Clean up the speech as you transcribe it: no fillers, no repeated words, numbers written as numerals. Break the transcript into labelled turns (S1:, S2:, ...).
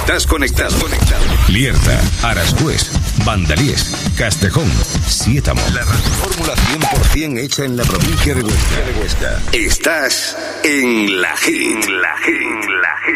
S1: Estás conectado. Lierta, Arascués, Vandalís, Castejón, Siétamo. La fórmula 100% hecha en la provincia de Huesca. Estás en La Hit.